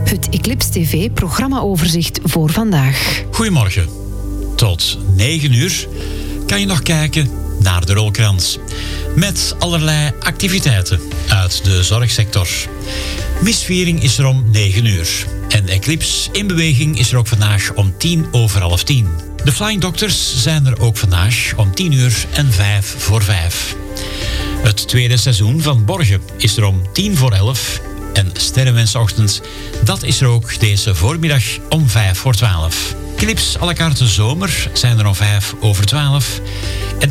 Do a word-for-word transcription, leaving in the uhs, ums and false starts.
Het Eclipse T V-programmaoverzicht voor vandaag. Goedemorgen. Tot negen uur kan je nog kijken naar de rolkrans. Met allerlei activiteiten uit de zorgsector. Misviering is er om negen uur. En Eclipse in beweging is er ook vandaag om tien over half tien. De Flying Doctors zijn er ook vandaag om tien uur en vijf voor vijf. Het tweede seizoen van Borgen is er om tien voor elf. En Sterrenwensochtend, dat is er ook deze voormiddag om vijf voor twaalf. Clips à la carte zomer zijn er om vijf over twaalf. En